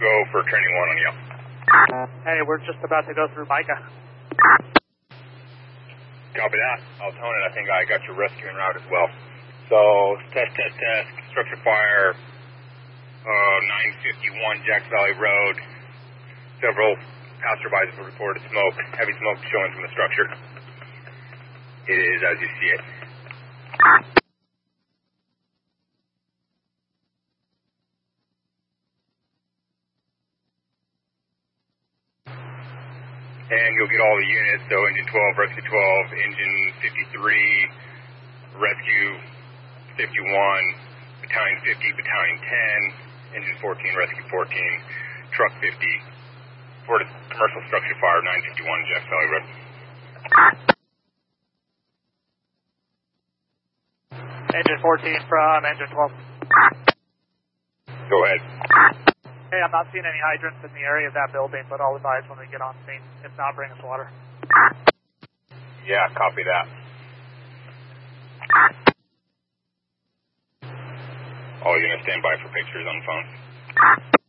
go for training 1 on you. Hey, we're just about to go through Micah. Copy that. I'll tone it. I think I got your rescue en route as well. So, test. Structure fire, 951 Jacks Valley Road. Several passerbys have reported smoke, heavy smoke showing from the structure. It is as you see it. And you'll get all the units, so Engine 12, Rescue 12, Engine 53, Rescue 51, Battalion 50, Battalion 10, Engine 14, Rescue 14, Truck 50, for the commercial structure fire, 951 Jacks Valley Road. Engine 14 from Engine 12. Go ahead. Hey, I'm not seeing any hydrants in the area of that building, but I'll advise when we get on scene. If not, bring us water. Yeah, copy that. All units stand by for pictures on the phone.